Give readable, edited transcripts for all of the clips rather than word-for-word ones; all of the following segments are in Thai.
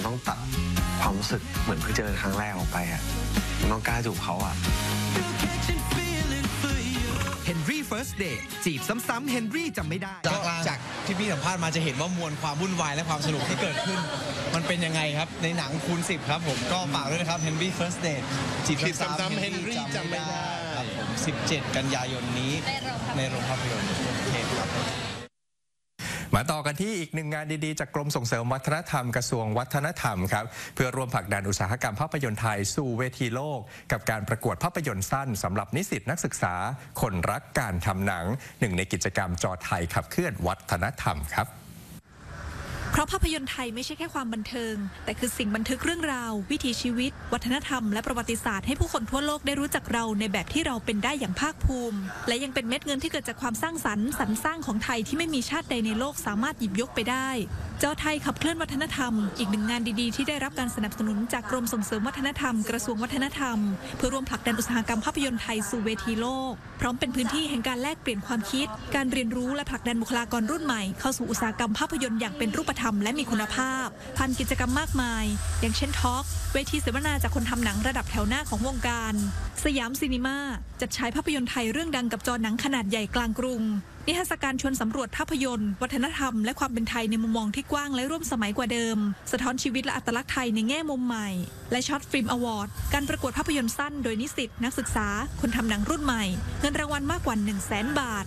ต้องตัดความรู้สึกเหมือนเพิ่งเจอครั้งแรกออกไปอะมันต้องกล้าจูบเขาอะเฮนรี่ First Date จีบซ้ำๆเฮนรี่จำไม่ได้จากที่พี่สัมภาษณ์มาจะเห็นว่ามวลความวุ่นวายและความสนุกที่เกิดขึ้นมันเป็นยังไงครับในหนังคูณ 10ครับผมก็ฝากด้วยนะครับ Henry First Date จีบซ้ำๆ Henry จำไม่ได้ครับผม17 กันยายนนี้ในโรงภาพยนตร์ทั่วประเทศครับมาต่อกันที่อีกหนึ่งงานดีๆจากกรมส่งเสริมวัฒนธรรมกระทรวงวัฒนธรรมครับเพื่อร่วมผลักดันอุตสาหกรรมภาพยนตร์ไทยสู่เวทีโลกกับการประกวดภาพยนตร์สั้นสำหรับนิสิตนักศึกษาคนรักการทำหนังหนึ่งในกิจกรรมจอไทยขับเคลื่อนวัฒนธรรมครับเพราะภาพยนตร์ไทยไม่ใช่แค่ความบันเทิงแต่คือสิ่งบันทึกเรื่องราววิถีชีวิตวัฒนธรรมและประวัติศาสตร์ให้ผู้คนทั่วโลกได้รู้จักเราในแบบที่เราเป็นได้อย่างภาคภูมิและยังเป็นเม็ดเงินที่เกิดจากความสร้างสรรค์สรรสร้างของไทยที่ไม่มีชาติใดในโลกสามารถหยิบยกไปได้จอไทยขับเคลื่อนวัฒนธรรมอีกหนึ่งงานดีๆที่ได้รับการสนับสนุนจากกรมส่งเสริมวัฒนธรรมกระทรวงวัฒนธรรมเพื่อร่วมผลักดันอุตสาหกรรมภาพยนตร์ไทยสู่เวทีโลกพร้อมเป็นพื้นที่แห่งการแลกเปลี่ยนความคิดการเรียนรู้และผลักดันบุคลากรรุ่นใหม่เข้าสู่อุตสาหกรรมภาพยนตร์อย่างเป็นรูปธรรมและมีคุณภาพผ่านกิจกรรมมากมายอย่างเช่นทอล์กเวทีเสวนาจากคนทำหนังระดับแถวหน้าของวงการสยามซีนีมาจัดฉายภาพยนตร์ไทยเรื่องดังกับจอหนังขนาดใหญ่กลางกรุงนิทรรศการชวนสำรวจภาพยนตร์วัฒนธรรมและความเป็นไทยในมุมมองที่กว้างและร่วมสมัยกว่าเดิมสะท้อนชีวิตและอัตลักษณ์ไทยในแง่มุมใหม่และช็อตฟิล์มอวอร์ดการประกวดภาพยนตร์สั้นโดยนิสิตนักศึกษาคนทำหนังรุ่นใหม่เงินรางวัลมากกว่า 100,000 บาท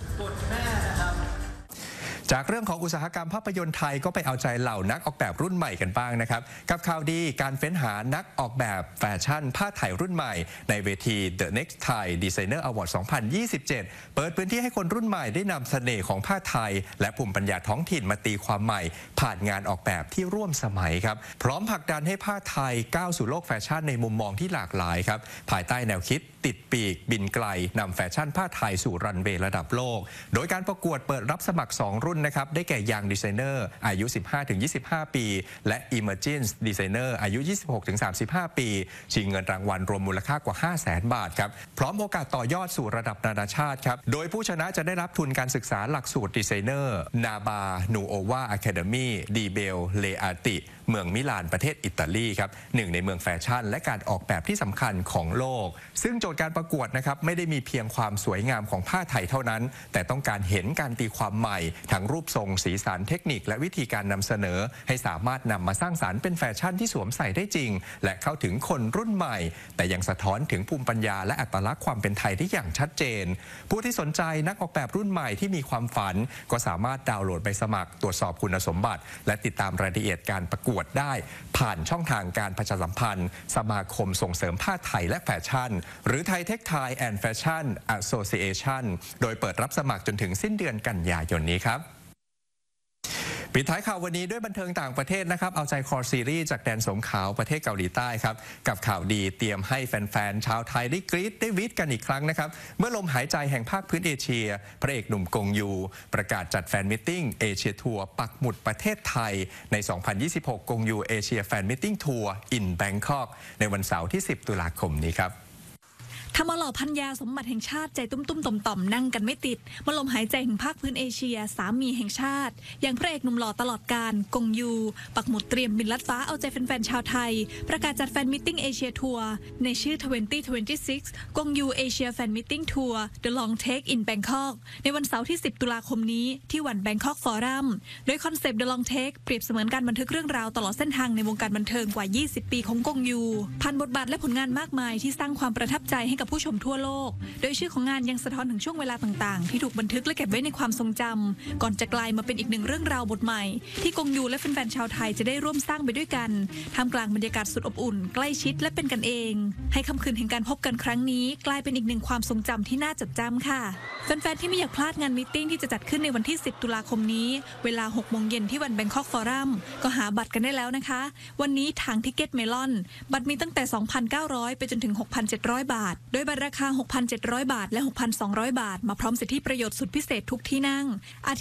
จากเรื่องของอุตสาหกรรมภาพยนตร์ไทยก็ไปเอาใจเหล่านักออกแบบรุ่นใหม่กันบ้างนะครับกับข่าวดีการเฟ้นหานักออกแบบแฟชั่นผ้าไทยรุ่นใหม่ในเวที The Next Thai Designer Award 2027 เปิดพื้นที่ให้คนรุ่นใหม่ได้นำเสน่ห์ของผ้าไทยและภูมิปัญญาท้องถิ่นมาตีความใหม่ผ่านงานออกแบบที่ร่วมสมัยครับพร้อมผลักดันให้ผ้าไทยก้าวสู่โลกแฟชั่นในมุมมองที่หลากหลายครับภายใต้แนวคิดติดปีกบินไกลนำแฟชั่นผ้าไทยสู่รันเวย์ระดับโลกโดยการประกวดเปิดรับสมัคร2รุ่นนะครับได้แก่ Young Designer อายุ 15-25 ปีและ Emerging Designer อายุ 26-35 ปีชิงเงินรางวัลรวมมูลค่ากว่า 500,000 บาทครับพร้อมโอกาสต่อยอดสู่ระดับนานาชาติครับโดยผู้ชนะจะได้รับทุนการศึกษาหลักสูตรดีไซเนอร์นาบานูโอวาอะคาเดมี่ดีเบลเลอาติเมืองมิลานประเทศอิตาลีครับหนึ่งในเมืองแฟชั่นและการออกแบบที่สำคัญของโลกซึ่งโจทย์การประกวดนะครับไม่ได้มีเพียงความสวยงามของผ้าไทยเท่านั้นแต่ต้องการเห็นการตีความใหม่ทั้งรูปทรงสีสันเทคนิคและวิธีการนำเสนอให้สามารถนำมาสร้างสรรค์เป็นแฟชั่นที่สวมใส่ได้จริงและเข้าถึงคนรุ่นใหม่แต่ยังสะท้อนถึงภูมิปัญญาและอัตลักษณ์ความเป็นไทยได้อย่างชัดเจนผู้ที่สนใจนักออกแบบรุ่นใหม่ที่มีความฝันก็สามารถดาวน์โหลดใบสมัครตรวจสอบคุณสมบัติและติดตามรายละเอียดการประกวดได้ผ่านช่องทางการประชาสัมพันธ์สมาคมส่งเสริมผ้าไทยและแฟชั่นหรือไทยเทคไทยแอนด์แฟชั่นแอสโซซิเอชันโดยเปิดรับสมัครจนถึงสิ้นเดือนกันยายนนี้ครับปิดท้ายข่าววันนี้ด้วยบันเทิงต่างประเทศนะครับเอาใจคอซีรีส์จากแดนสงขลาประเทศเกาหลีใต้ครับกับข่าวดีเตรียมให้แฟนๆชาวไทยได้กรี๊ดได้วิดกันอีกครั้งนะครับเมื่อลมหายใจแห่งภาคพื้นเอเชียพระเอกหนุ่มกงยูประกาศจัดแฟนมิทติ้งเอเชียทัวร์ปักหมุดประเทศไทยใน 2026 กงยูเอเชียแฟนมิทติ้งทัวร์อินแบงคอกในวันเสาร์ที่ 10 ตุลาคมนี้ครับทำเอาเหล่าพันยาสมบัติแห่งชาติใจตุ้มๆต่อมๆนั่งกันไม่ติดมาลมหายใจแห่งภาคพื้นเอเชียสามีแห่งชาติอย่างพระเอกหนุ่มหล่อตลอดกาลกงยูปักหมุดเตรียมบินลัดฟ้าเอาใจแฟนๆชาวไทยประกาศจัดแฟนมิทติ้งเอเชียทัวร์ในชื่อ 2026 กงยูเอเชียแฟนมิทติ้งทัวร์ The Long Take in Bangkok ในวันเสาร์ที่ 10 ตุลาคมนี้ที่วัน Bangkok Forum โดยคอนเซปต์ The Long Take เปรียบเสมือนการบันทึกเรื่องราวตลอดเส้นทางในวงการบันเทิงกว่า 20 ปีของกงยูผ่านบทบาทและผลงานมากมายที่สร้างความประทับใจให้กับผู้ชมทั่วโลกโดยชื่อของงานยังสะท้อนถึงช่วงเวลาต่างๆที่ถูกบันทึกและเก็บไว้ในความทรงจำก่อนจะกลายมาเป็นอีกหนึ่งเรื่องราวบทใหม่ที่กงยูและแฟนๆชาวไทยจะได้ร่วมสร้างไปด้วยกันท่ามกลางบรรยากาศสุดอบอุ่นใกล้ชิดและเป็นกันเองให้ค่ำคืนแห่งการพบกันครั้งนี้กลายเป็นอีกหนึ่งความทรงจำที่น่าจดจำค่ะแฟนๆที่ไม่อยากพลาดงานมีตติ้งที่จะจัดขึ้นในวันที่ 10 ตุลาคมนี้เวลา 6 โมงเย็นที่วัน Bangkok Forum ก็หาบัตรกันได้แล้วนะคะวันนี้ทาง Ticket Melon บัตรมีตั้งแต่ 2,900 ไปจนถึง 6,700 บาทโดยบัตรราคา 6,700 บาทและ 6,200 บาทมาพร้อมสิทธิประโยชน์สุดพิเศษทุกที่นั่ง